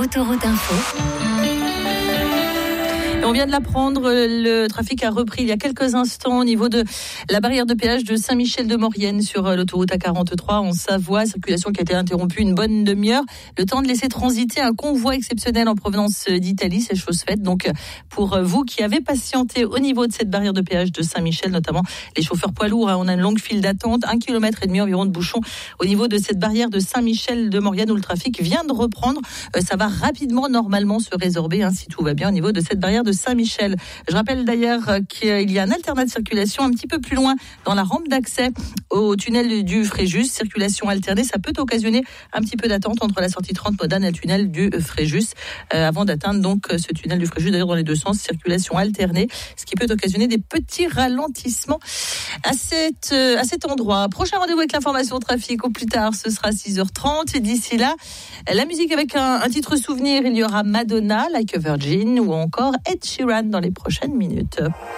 Autoroute Info. On vient de l'apprendre, le trafic a repris il y a quelques instants au niveau de la barrière de péage de Saint-Michel-de-Maurienne sur l'autoroute A43 en Savoie. Circulation qui a été interrompue une bonne demi-heure. Le temps de laisser transiter un convoi exceptionnel en provenance d'Italie, c'est chose faite. Donc pour vous qui avez patienté au niveau de cette barrière de péage de Saint-Michel, notamment les chauffeurs poids lourds, on a une longue file d'attente, 1,5 km environ de bouchons au niveau de cette barrière de Saint-Michel-de-Maurienne où le trafic vient de reprendre. Ça va rapidement normalement se résorber si tout va bien au niveau de cette barrière de Saint-Michel. Je rappelle d'ailleurs qu'il y a un alternat de circulation un petit peu plus loin dans la rampe d'accès au tunnel du Fréjus. Circulation alternée, ça peut occasionner un petit peu d'attente entre la sortie 30 Modane et le tunnel du Fréjus avant d'atteindre donc ce tunnel du Fréjus, d'ailleurs dans les deux sens, circulation alternée, ce qui peut occasionner des petits ralentissements à cet endroit. Prochain rendez-vous avec l'information trafic au plus tard, ce sera 6h30 et d'ici là, la musique avec un titre souvenir, il y aura Madonna, Like a Virgin ou encore Ed Sheeran dans les prochaines minutes.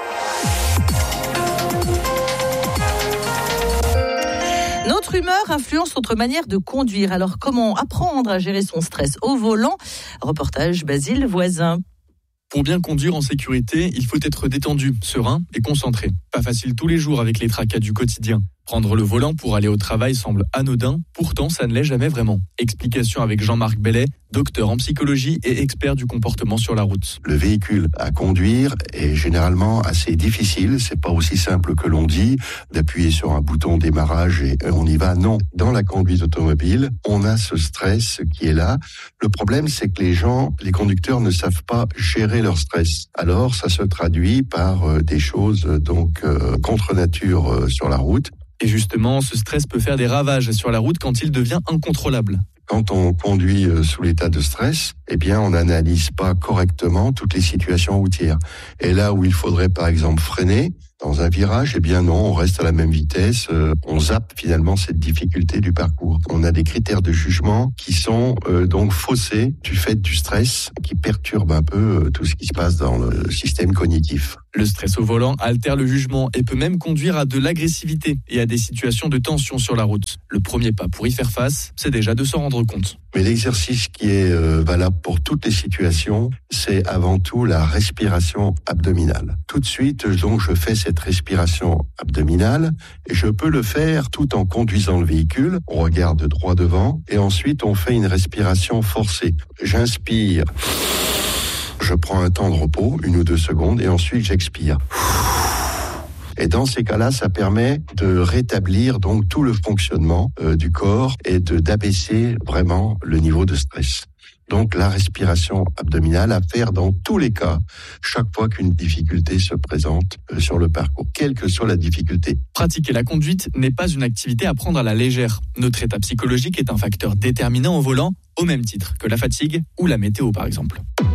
Notre humeur influence notre manière de conduire. Alors comment apprendre à gérer son stress au volant ? Reportage Basile Voisin. Pour bien conduire en sécurité, il faut être détendu, serein et concentré. Pas facile tous les jours avec les tracas du quotidien. Prendre le volant pour aller au travail semble anodin, pourtant ça ne l'est jamais vraiment. Explication avec Jean-Marc Bellet, docteur en psychologie et expert du comportement sur la route. Le véhicule à conduire est généralement assez difficile, c'est pas aussi simple que l'on dit, d'appuyer sur un bouton démarrage et on y va. Non, dans la conduite automobile, on a ce stress qui est là. Le problème, c'est que les conducteurs ne savent pas gérer leur stress. Alors ça se traduit par des choses contre nature sur la route. Et justement, ce stress peut faire des ravages sur la route quand il devient incontrôlable. Quand on conduit sous l'état de stress, on n'analyse pas correctement toutes les situations routières. Et là où il faudrait par exemple freiner dans un virage, non, on reste à la même vitesse, on zappe finalement cette difficulté du parcours. On a des critères de jugement qui sont donc faussés du fait du stress qui perturbe un peu tout ce qui se passe dans le système cognitif. Le stress au volant altère le jugement et peut même conduire à de l'agressivité et à des situations de tension sur la route. Le premier pas pour y faire face, c'est déjà de s'en rendre compte. Mais l'exercice qui est valable pour toutes les situations, c'est avant tout la respiration abdominale. Tout de suite, donc, je fais cette respiration abdominale et je peux le faire tout en conduisant le véhicule. On regarde droit devant et ensuite on fait une respiration forcée. J'inspire. Je prends un temps de repos, 1 ou 2 secondes, et ensuite j'expire. Et dans ces cas-là, ça permet de rétablir donc tout le fonctionnement du corps et d'abaisser vraiment le niveau de stress. Donc la respiration abdominale à faire dans tous les cas, chaque fois qu'une difficulté se présente sur le parcours, quelle que soit la difficulté. Pratiquer la conduite n'est pas une activité à prendre à la légère. Notre état psychologique est un facteur déterminant au volant, au même titre que la fatigue ou la météo par exemple.